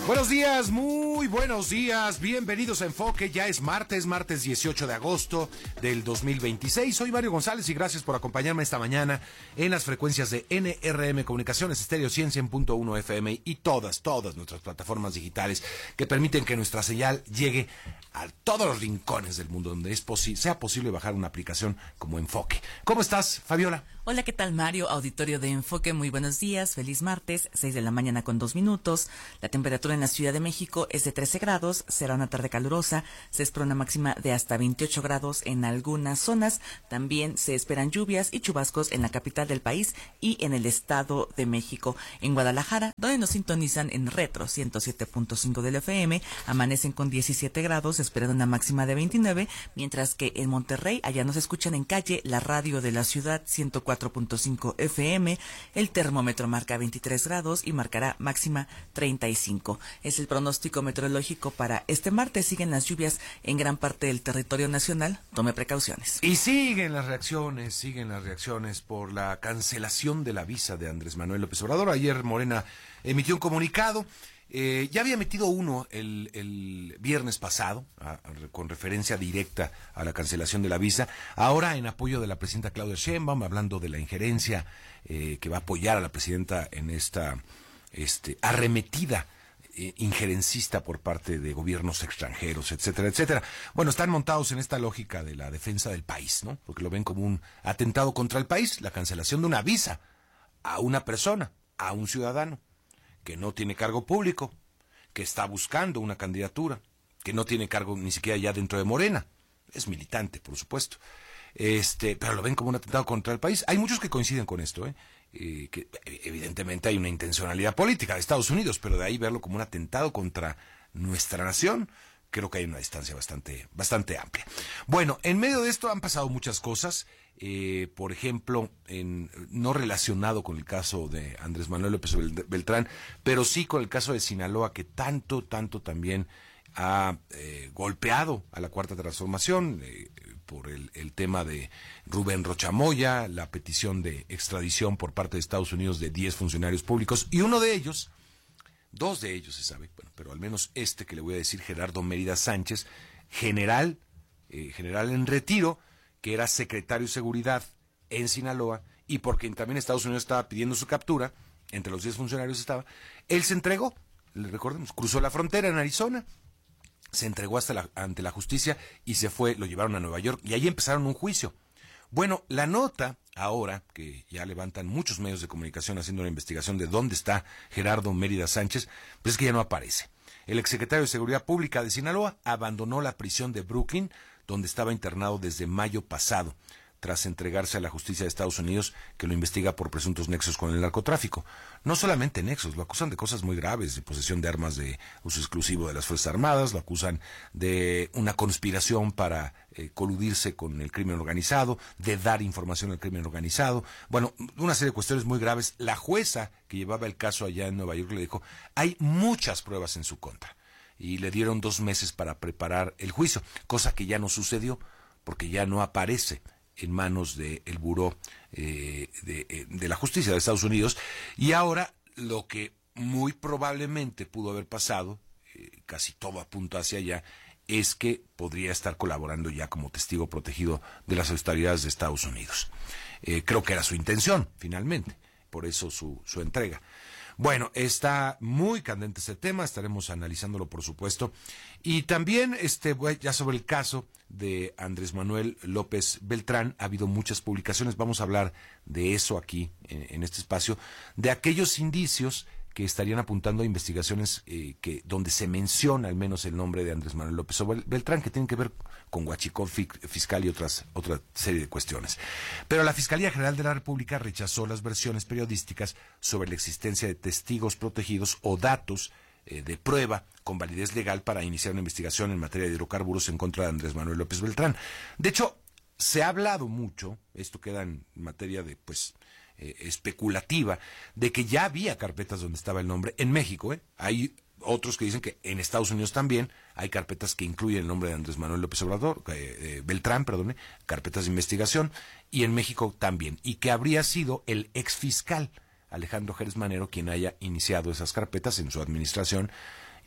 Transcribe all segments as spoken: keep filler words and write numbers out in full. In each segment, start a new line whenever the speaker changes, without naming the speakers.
Buenos días, muy buenos días, bienvenidos a Enfoque, ya es martes, martes dieciocho de agosto del dos mil veintiséis, soy Mario González y gracias por acompañarme esta mañana en las frecuencias de N R M Comunicaciones, Estéreo cien, cien punto uno F M y todas, todas nuestras plataformas digitales que permiten que nuestra señal llegue a todos los rincones del mundo donde es posi- sea posible bajar una aplicación como Enfoque. ¿Cómo estás, Fabiola?
Hola, ¿qué tal, Mario? Auditorio de Enfoque, muy buenos días, feliz martes, seis de la mañana con dos minutos. La temperatura en la Ciudad de México es de trece grados, será una tarde calurosa, se espera una máxima de hasta veintiocho grados en algunas zonas. También se esperan lluvias y chubascos en la capital del país y en el Estado de México. En Guadalajara, donde nos sintonizan en Retro ciento siete punto cinco del F M, amanecen con diecisiete grados, esperando una máxima de veintinueve, mientras que en Monterrey, allá nos escuchan en calle, la radio de la ciudad ciento cuatro punto cinco F M, el termómetro marca veintitrés grados y marcará máxima treinta y cinco. Es el pronóstico meteorológico para este martes. Siguen las lluvias en gran parte del territorio nacional. Tome precauciones.
Y siguen las reacciones, siguen las reacciones por la cancelación de la visa de Andrés Manuel López Obrador. Ayer Morena emitió un comunicado. Eh, ya había metido uno el, el viernes pasado, a, a, con referencia directa a la cancelación de la visa. Ahora, en apoyo de la presidenta Claudia Sheinbaum, hablando de la injerencia eh, que va a apoyar a la presidenta en esta este, arremetida eh, injerencista por parte de gobiernos extranjeros, etcétera, etcétera. Bueno, están montados en esta lógica de la defensa del país, ¿no? Porque lo ven como un atentado contra el país, la cancelación de una visa a una persona, a un ciudadano que no tiene cargo público, que está buscando una candidatura, que no tiene cargo ni siquiera ya dentro de Morena, es militante, por supuesto, este, pero lo ven como un atentado contra el país. Hay muchos que coinciden con esto, ¿eh? Eh, que evidentemente hay una intencionalidad política de Estados Unidos, pero de ahí verlo como un atentado contra nuestra nación, creo que hay una distancia bastante, bastante amplia. Bueno, en medio de esto han pasado muchas cosas, eh, por ejemplo, en, no relacionado con el caso de Andrés Manuel López Beltrán, pero sí con el caso de Sinaloa, que tanto, tanto también ha eh, golpeado a la Cuarta Transformación, eh, por el, el tema de Rubén Rocha Moya, la petición de extradición por parte de Estados Unidos de diez funcionarios públicos, y uno de ellos, dos de ellos se sabe, bueno, pero al menos este que le voy a decir, Gerardo Mérida Sánchez, general, eh, general en retiro, que era secretario de Seguridad en Sinaloa, y porque también Estados Unidos estaba pidiendo su captura, entre los diez funcionarios estaba, él se entregó, le recordemos, cruzó la frontera en Arizona, se entregó hasta la, ante la justicia y se fue, lo llevaron a Nueva York, y ahí empezaron un juicio. Bueno, la nota ahora, que ya levantan muchos medios de comunicación haciendo una investigación de dónde está Gerardo Mérida Sánchez, pues es que ya no aparece. El exsecretario de Seguridad Pública de Sinaloa abandonó la prisión de Brooklyn, donde estaba internado desde mayo pasado, tras entregarse a la justicia de Estados Unidos, que lo investiga por presuntos nexos con el narcotráfico. No solamente nexos, lo acusan de cosas muy graves, de posesión de armas de uso exclusivo de las Fuerzas Armadas, lo acusan de una conspiración para eh, coludirse con el crimen organizado, de dar información al crimen organizado, bueno, una serie de cuestiones muy graves. La jueza que llevaba el caso allá en Nueva York le dijo, hay muchas pruebas en su contra, y le dieron dos meses para preparar el juicio, cosa que ya no sucedió, porque ya no aparece en manos del buró eh, de, de la justicia de Estados Unidos, y ahora lo que muy probablemente pudo haber pasado, eh, casi todo apunta hacia allá, es que podría estar colaborando ya como testigo protegido de las autoridades de Estados Unidos. Eh, creo que era su intención, finalmente, por eso su, su entrega. Bueno, está muy candente ese tema, estaremos analizándolo, por supuesto. Y también, este, ya sobre el caso de Andrés Manuel López Beltrán, ha habido muchas publicaciones, vamos a hablar de eso aquí, en, en este espacio, de aquellos indicios que estarían apuntando a investigaciones eh, que donde se menciona al menos el nombre de Andrés Manuel López Beltrán, que tienen que ver con huachicol fiscal y otras otra serie de cuestiones. Pero la Fiscalía General de la República rechazó las versiones periodísticas sobre la existencia de testigos protegidos o datos eh, de prueba con validez legal para iniciar una investigación en materia de hidrocarburos en contra de Andrés Manuel López Beltrán. De hecho, se ha hablado mucho, esto queda en materia de, pues, eh, especulativa, de que ya había carpetas donde estaba el nombre en México, ¿eh? Hay otros que dicen que en Estados Unidos también hay carpetas que incluyen el nombre de Andrés Manuel López Obrador, eh, eh, Beltrán, perdón, carpetas de investigación, y en México también, y que habría sido el exfiscal Alejandro Jerez Manero quien haya iniciado esas carpetas en su administración,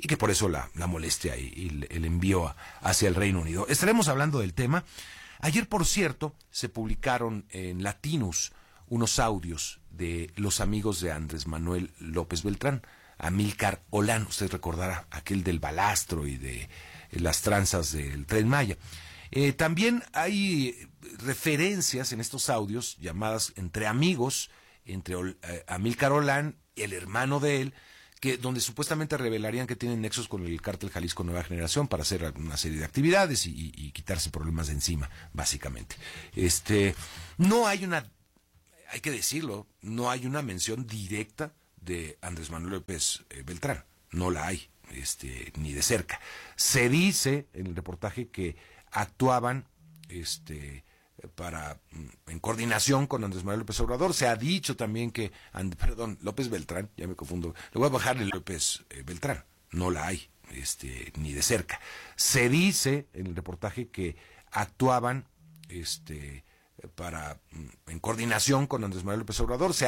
y que por eso la, la molestia y, y el, el envío a, hacia el Reino Unido. Estaremos hablando del tema. Ayer, por cierto, se publicaron en Latinus unos audios de los amigos de Andrés Manuel López Beltrán. Amílcar Olán, usted recordará, aquel del balastro y de las tranzas del Tren Maya. Eh, también hay referencias en estos audios llamadas entre amigos, entre eh, Amílcar Olán y el hermano de él, que donde supuestamente revelarían que tienen nexos con el cártel Jalisco Nueva Generación para hacer una serie de actividades y, y, y quitarse problemas de encima, básicamente. Este, no hay una, hay que decirlo, no hay una mención directa de Andrés Manuel López eh, Beltrán, no la hay, este, ni de cerca. Se dice en el reportaje que actuaban este para en coordinación con Andrés Manuel López Obrador. Se ha dicho también que, and, perdón, López Beltrán, ya me confundo, le voy a bajar el López eh, Beltrán, no la hay, este, ni de cerca. Se dice en el reportaje que actuaban este para en coordinación con Andrés Manuel López Obrador. Se